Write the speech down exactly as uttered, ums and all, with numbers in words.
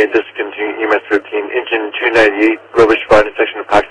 may discontinue E M S fifteen, engine two ninety-eight, rubbish find intersection of Cox